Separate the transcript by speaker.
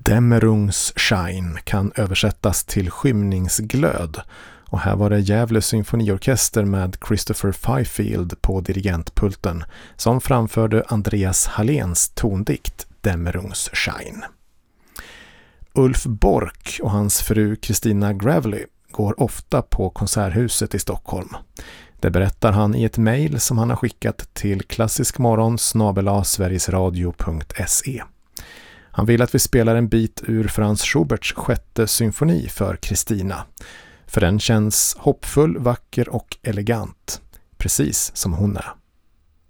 Speaker 1: Dämmerungsschein kan översättas till skymningsglöd, och här var det Gävle symfoniorkester med Christopher Fifield på dirigentpulten som framförde Andreas Halléns tondikt Dämmerungsschein. Ulf Bork och hans fru Christina Gravely går ofta på Konserthuset i Stockholm. Det berättar han i ett mejl som han har skickat till klassiskmorgon@sverigesradio.se. Han vill att vi spelar en bit ur Franz Schuberts 6:e symfoni för Christina. För den känns hoppfull, vacker och elegant, precis som hon är.